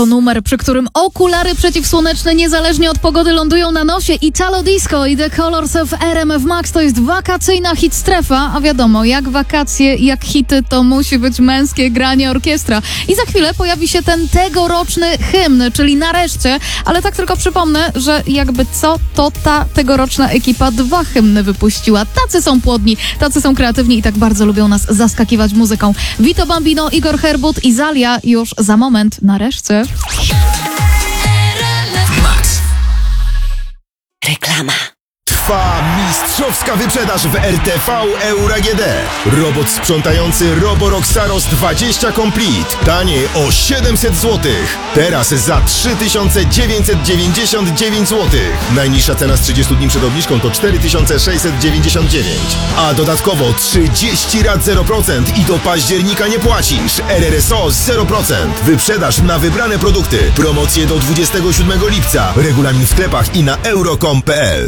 To numer, przy którym okulary przeciwsłoneczne niezależnie od pogody lądują na nosie. Italo Disco i The Colors of RMF Max to jest wakacyjna hit strefa, a wiadomo, jak wakacje, jak hity, to musi być męskie granie orkiestra. I za chwilę pojawi się ten tegoroczny hymn, czyli Nareszcie, ale tak tylko przypomnę, że jakby co, to ta tegoroczna ekipa 2 hymny wypuściła. Tacy są płodni, tacy są kreatywni i tak bardzo lubią nas zaskakiwać muzyką. Vito Bambino, Igor Herbut i Zalia już za moment. Nareszcie. Max. Reklama. Trwa mistrzowska wyprzedaż w RTV Euro AGD. Robot sprzątający Roborock Saros 20 Complete. Taniej o 700 zł. Teraz za 3999 zł. Najniższa cena z 30 dni przed obniżką to 4699. A dodatkowo 30 rat 0% i do października nie płacisz. RRSO 0%. Wyprzedaż na wybrane produkty. Promocje do 27 lipca. Regulamin w sklepach i na euro.com.pl.